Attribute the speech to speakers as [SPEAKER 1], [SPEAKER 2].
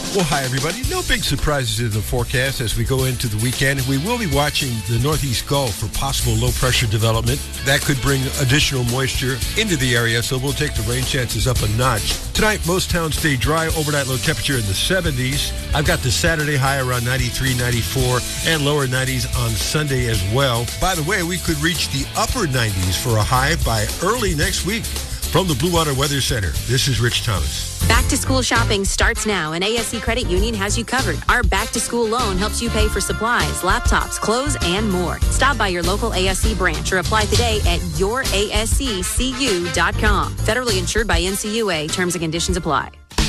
[SPEAKER 1] Well, hi, everybody. No big surprises in the forecast as we go into the weekend. We will be watching the Northeast Gulf for possible low-pressure development. That could bring additional moisture into the area, so we'll take the rain chances up a notch. Tonight, most towns stay dry. Overnight low temperature in the 70s. I've got the Saturday high around 93, 94, and lower 90s on Sunday as well. By the way, we could reach the upper 90s for a high by early next week. From the Blue Water Weather Center, this is Rich Thomas.
[SPEAKER 2] Back to school shopping starts now, and ASC Credit Union has you covered. Our back to school loan helps you pay for supplies, laptops, clothes, and more. Stop by your local ASC branch or apply today at yourasccu.com. Federally insured by NCUA. Terms and conditions apply.